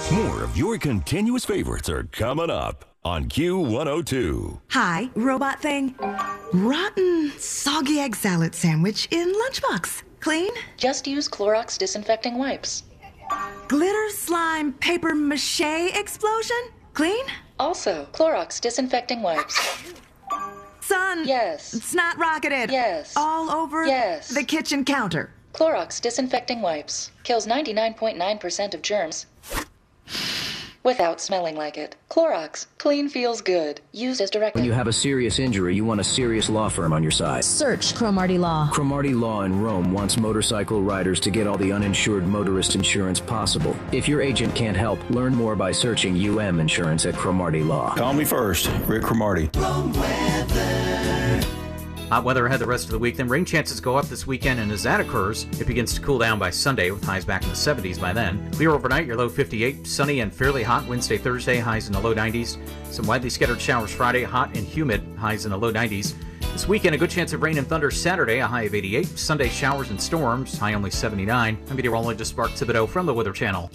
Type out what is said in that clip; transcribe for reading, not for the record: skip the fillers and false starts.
More of your continuous favorites are coming up on Q102. Hi, robot thing. Rotten, soggy egg salad sandwich in lunchbox. Clean? Just use Clorox disinfecting wipes. Glitter slime paper mache explosion? Clean? Also, Clorox disinfecting wipes. Son. Yes. Snot rocketed. Yes. All over Yes. the kitchen counter. Clorox disinfecting wipes. Kills 99.9% of germs without smelling like it. Clorox. Clean feels good. Used as directed. When you have a serious injury, you want a serious law firm on your side. Search Cromartie Law. Cromartie Law in Rome wants motorcycle riders to get all the uninsured motorist insurance possible. If your agent can't help, learn more by searching UM Insurance at Cromartie Law. Call me first, Rick Cromartie. Hot weather ahead the rest of the week, then rain chances go up this weekend, and as that occurs, it begins to cool down by Sunday with highs back in the 70s by then. Clear overnight, your low 58, sunny and fairly hot Wednesday, Thursday, highs in the low 90s. Some widely scattered showers Friday, hot and humid, highs in the low 90s. This weekend, a good chance of rain and thunder Saturday, a high of 88. Sunday, showers and storms, high only 79. I'm meteorologist Mark Thibodeau from the Weather Channel.